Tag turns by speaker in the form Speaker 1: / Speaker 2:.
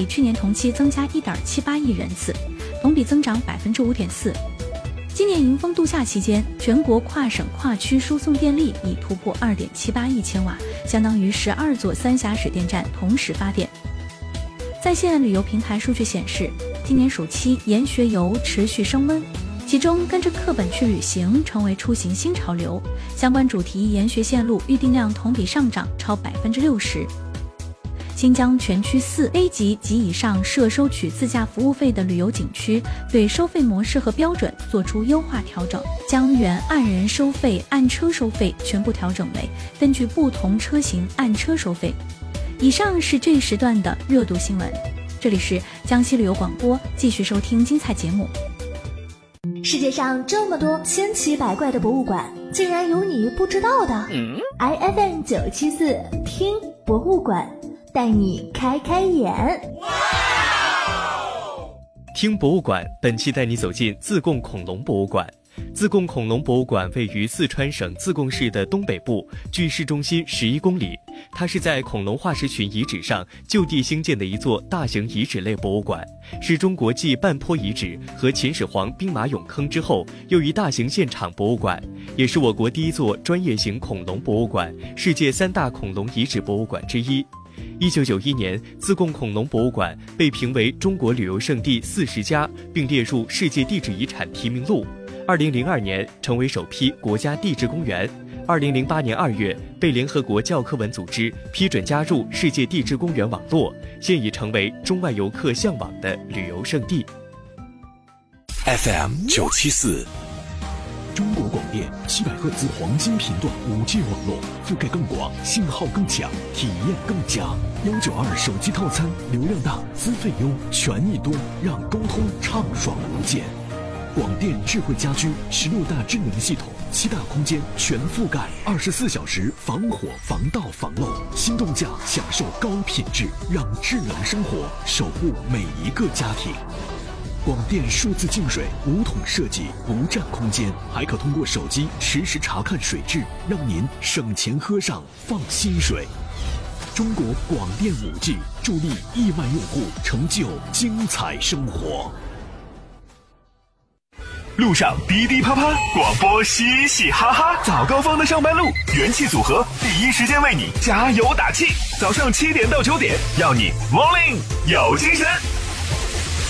Speaker 1: 比去年同期增加 1.78 亿人次，同比增长 5.4%。今年迎风度夏期间，全国跨省跨区输送电力已突破 2.78 亿千瓦，相当于12座三峡水电站同时发电。在线旅游平台数据显示，今年暑期研学游持续升温，其中跟着课本去旅行成为出行新潮流，相关主题研学线路预订量同比上涨超 60%。新疆全区4A 级及以上设收取自驾服务费的旅游景区，对收费模式和标准做出优化调整，将原按人收费、按车收费全部调整为根据不同车型按车收费。以上是这一时段的热度新闻，这里是江西旅游广播，继续收听精彩节目。
Speaker 2: 世界上这么多千奇百怪的博物馆，竟然有你不知道的。IFM 974听博物馆，带你开开眼。
Speaker 3: 听博物馆本期带你走进自贡恐龙博物馆。自贡恐龙博物馆位于四川省自贡市的东北部，距市中心11公里。它是在恐龙化石群遗址上就地兴建的一座大型遗址类博物馆，是中国继半坡遗址和秦始皇兵马俑坑之后又一大型现场博物馆，也是我国第一座专业型恐龙博物馆，世界3大恐龙遗址博物馆之一。1991年，自贡恐龙博物馆被评为中国旅游胜地40家，并列入世界地质遗产提名录。2002年成为首批国家地质公园，2008年2月被联合国教科文组织批准加入世界地质公园网络，现已成为中外游客向往的旅游胜地。
Speaker 4: FM 974，中国广电700赫兹黄金频段5G 网络，覆盖更广，信号更强，体验更佳。192手机套餐，流量大，资费优，权益多，让沟通畅爽无间。广电智慧家居16大智能系统，7大空间全覆盖，24小时防火防盗防漏，心动价享受高品质，让智能生活守护每一个家庭。广电数字净水5桶设计，不占空间，还可通过手机实时查看水质，让您省钱喝上放心水。中国广电5G助力亿万用户成就精彩生活。
Speaker 5: 路上滴滴啪啪，广播嘻嘻哈哈，早高峰的上班路，元气组合第一时间为你加油打气。早上7点到9点，让你 morning 有精神。